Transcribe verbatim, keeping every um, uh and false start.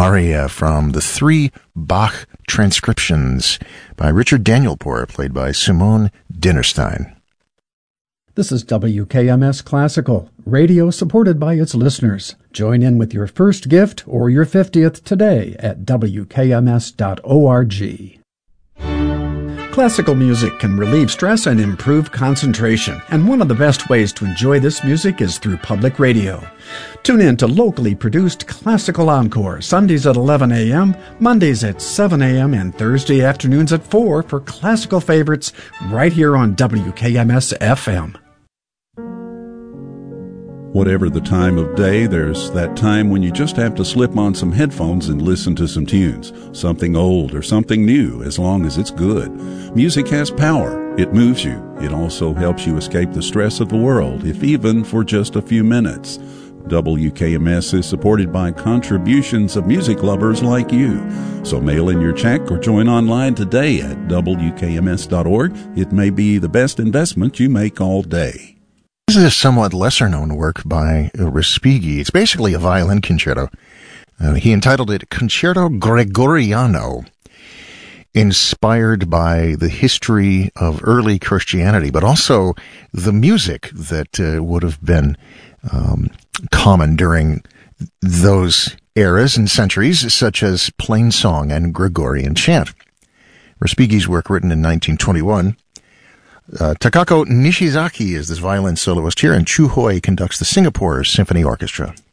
aria from the three Bach transcriptions by Richard Danielpour, played by Simone Dinnerstein. This is W K M S Classical, radio supported by its listeners. Join in with your first gift or your fiftieth today at W K M S dot org. Classical music can relieve stress and improve concentration, and one of the best ways to enjoy this music is through public radio. Tune in to locally produced Classical Encore, Sundays at eleven a.m., Mondays at seven a.m., and Thursday afternoons at four for classical favorites right here on W K M S F M. Whatever the time of day, there's that time when you just have to slip on some headphones and listen to some tunes. Something old or something new, as long as it's good. Music has power. It moves you. It also helps you escape the stress of the world, if even for just a few minutes. W K M S is supported by contributions of music lovers like you. So mail in your check or join online today at W K M S dot org. It may be the best investment you make all day. This is a somewhat lesser-known work by Respighi. It's basically a violin concerto. Uh, he entitled it Concerto Gregoriano, inspired by the history of early Christianity, but also the music that uh, would have been um, common during those eras and centuries, such as plain song and Gregorian chant. Respighi's work, written in nineteen twenty-one, Uh, Takako Nishizaki is this violin soloist here, and Chu Hui conducts the Singapore Symphony Orchestra.